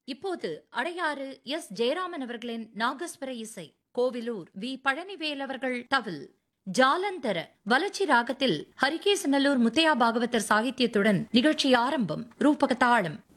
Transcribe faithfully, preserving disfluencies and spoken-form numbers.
இப்போது அடையாறு எஸ் ஜெயராமன் அவர்களின் நாகஸ்வர இசை, கோவிலூர் வி பழனிவேல் அவர்கள் தவில், ஜாலந்தர வளர்ச்சி ராகத்தில் ஹரிகேசநல்லூர் முத்தையா பாகவதர் சாகித்யத்துடன் நிகழ்ச்சி ஆரம்பம். ரூபக தாளம்